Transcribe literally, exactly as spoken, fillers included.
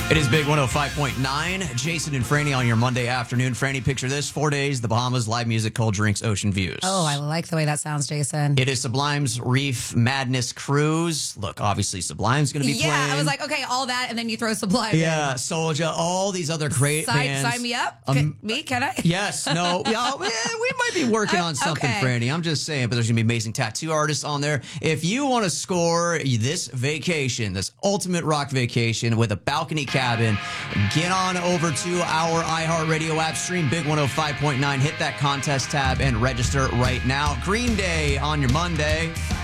It is Big one oh five point nine. Jason and Franny on your Monday afternoon. Franny, picture this. Four days, the Bahamas, live music, cold drinks, ocean views. Oh, I like the way that sounds, Jason. It is Sublime's Reef Madness Cruise. Look, obviously Sublime's going to be yeah, playing. I was like, okay, all that, and then you throw Sublime Yeah, in. Soulja, all these other great Sign, bands. sign me up? Um, Can, me? Can I? Yes, no, yeah, we we might be working on something, Okay. Franny. I'm just saying, but there's going to be amazing tattoo artists on there. If you want to score this vacation, this ultimate rock vacation with a balcony cabin, get on over to our iHeartRadio app, stream Big one oh five point nine, hit that contest tab, and register right now. Green Day on your Monday.